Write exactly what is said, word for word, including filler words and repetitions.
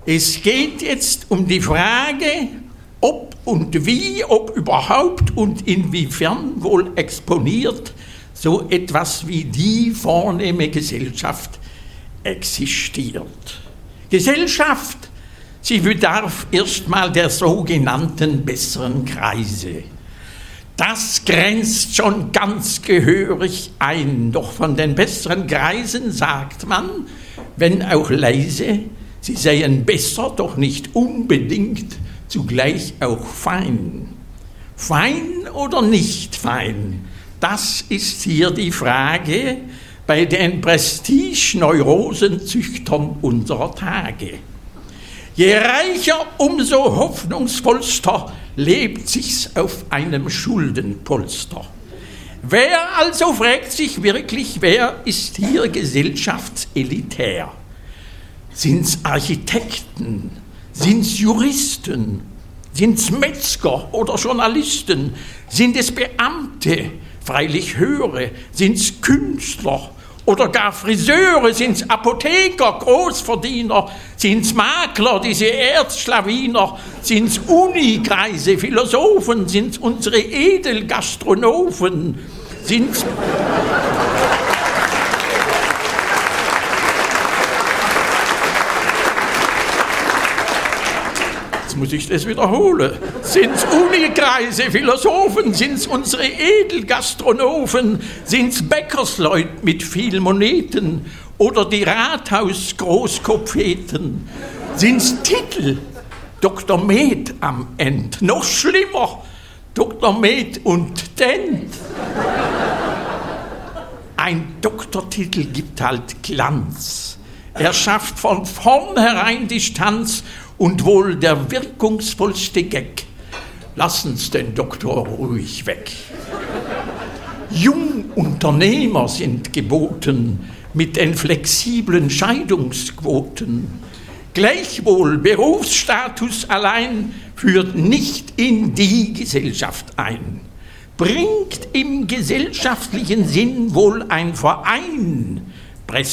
Es geht jetzt um die Frage, ob und wie, ob überhaupt und inwiefern wohl exponiert so etwas wie die vornehme Gesellschaft existiert. Gesellschaft, sie bedarf erstmal der sogenannten besseren Kreise. Das grenzt schon ganz gehörig ein, doch von den besseren Kreisen sagt man, wenn auch leise, sie seien besser, doch nicht unbedingt zugleich auch fein. Fein oder nicht fein, das ist hier die Frage bei den Prestige-Neurosenzüchtern unserer Tage. Je reicher, umso hoffnungsvollster lebt sich's auf einem Schuldenpolster. Wer also fragt sich wirklich, wer ist hier gesellschaftselitär? Sind's Architekten? Sind's Juristen? Sind's Metzger oder Journalisten? Sind es Beamte? Freilich höhere. Sind's Künstler? Oder gar Friseure, sind's Apotheker, Großverdiener, sind's Makler, diese Erzschlawiner, sind's Unikreise, Philosophen, sind's unsere Edelgastronomen, sind's... Jetzt muss ich das wiederholen. Sind's Unikreise, Philosophen, sind's unsere Edelgastronomen, sind's Bäckersleut mit viel Moneten oder die Rathaus-Großkopfeten, sind's Titel, Doktor Med am End, noch schlimmer, Doktor Med und Dent. Ein Doktortitel gibt halt Glanz. Er schafft von vornherein Distanz und wohl der wirkungsvollste Gag. Lassen's den Doktor ruhig weg. Jungunternehmer sind geboten mit den flexiblen Scheidungsquoten. Gleichwohl Berufsstatus allein führt nicht in die Gesellschaft ein. Bringt im gesellschaftlichen Sinn wohl ein Verein